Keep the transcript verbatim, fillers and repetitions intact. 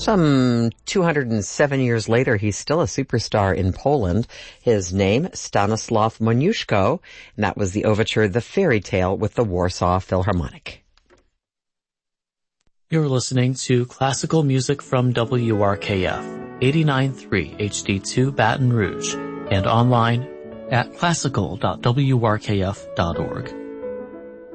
Some two hundred seven years later, he's still a superstar in Poland. His name, Stanislaw Moniuszko, and that was the overture The Fairy Tale with the Warsaw Philharmonic. You're listening to classical music from W R K F, eighty-nine point three H D two Baton Rouge, and online at classical dot w r k f dot org.